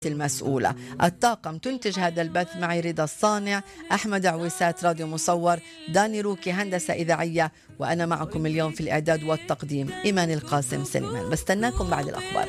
المسؤولة. الطاقم تنتج هذا البث معي رضا الصانع، أحمد عويسات راديو مصور، داني روكي هندسة إذاعية، وأنا معكم اليوم في الإعداد والتقديم إيمان القاسم سليمان. بستناكم بعد الأخبار.